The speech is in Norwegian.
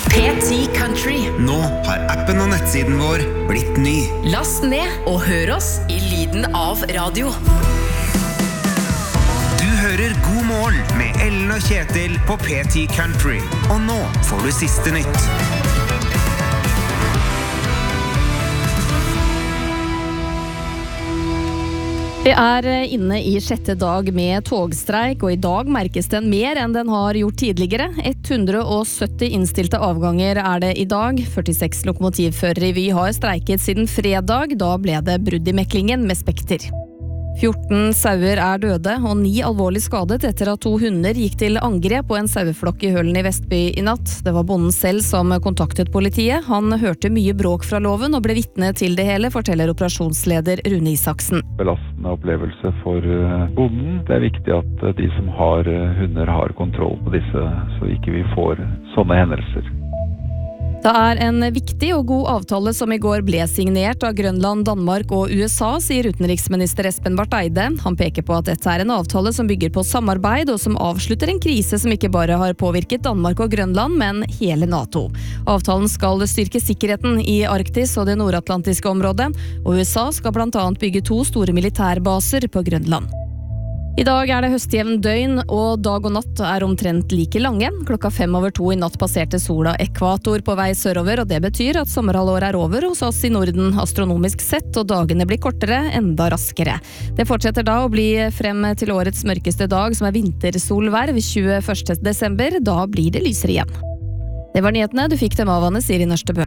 P10 Country. Nå har appen og nettsiden vår blitt ny. Last ned og hør oss i lyden av radio. Du hører God morgen med Ellen og Kjetil på P10 Country. Og nå får du siste nytt. Vi inne i sjette dag med togstreik, og i dag merkes den mer enn den har gjort tidligere. 170 innstilte avganger det i dag. 46 lokomotivførere i Vy har streiket siden fredag. Da ble det brudd i meklingen med Spekter. 14 sauer døde, og 9 alvorlig skadet etter at 2 hunder gikk til angrep på en saueflokk i Hølen i Vestby i natt. Det var bonden selv som kontaktet politiet. Han hørte mye bråk fra låven og ble vitne til det hele, forteller operasjonsleder Rune Isaksen. Belastende opplevelse for bonden. Det viktig at de som har hunder har kontroll på disse, så ikke vi får sånne hendelser. Det en viktig og god avtale som i går ble signert av Grønland, Danmark og USA, sier utenriksminister Espen Barth Eide. Han peker på at dette en avtale som bygger på samarbeid og som avslutter en krise som ikke bare har påvirket Danmark og Grønland, men hele NATO. Avtalen skal styrke sikkerheten i Arktis og det nordatlantiske området, og USA skal blant annet bygge 2 store militærbaser på Grønland. I dag det høstjevn døgn, og dag og natt omtrent like lange. 1:05 i natt passerte sola ekvator på vei sørover, og det betyr at sommerhalvåret over hos oss i Norden astronomisk sett, og dagene blir kortere, enda raskere. Det fortsetter da å bli frem til årets mørkeste dag, som vintersolverv 21. desember. Da blir det lysere igjen. Det var nyhetene, du fikk dem av Anne Siri Nørstebø.